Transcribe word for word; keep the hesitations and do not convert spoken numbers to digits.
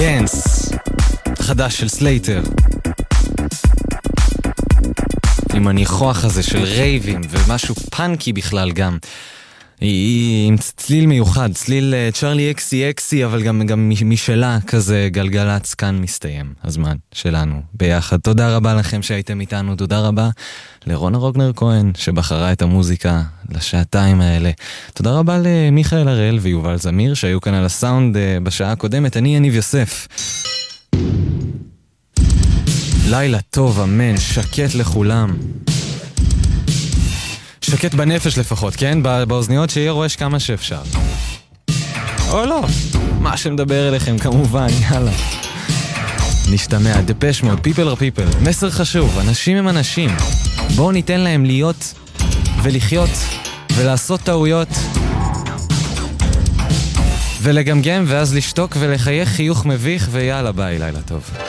דנס חדש של סלייטר עם הניחוח הזה של רייבים ומשהו פאנקי בכלל גם. היא עם צליל מיוחד, צליל צ'רלי אקסי אקסי, אבל גם, גם משלה כזה. גלגלץ כאן מסתיים הזמן שלנו ביחד. תודה רבה לכם שהייתם איתנו, תודה רבה לרונה רוגנר כהן שבחרה את המוזיקה לשעתיים האלה. תודה רבה למיכאל הראל ויובל זמיר שהיו כאן על הסאונד בשעה הקודמת. אני יניב יוסף. לילה טוב, אמן, שקט לכולם. שקט בנפש לפחות, כן? באוזניות שיהיה רועש כמה שאפשר. או לא, מה שמדבר אליכם כמובן, יאללה. נשתמע, דפש מאוד, people are people. מסר חשוב, אנשים הם אנשים. בואו ניתן להם להיות ולחיות ולעשות טעויות ולגמגם ואז לשתוק ולחייך חיוך מביך ויאללה ביי, לילה טוב.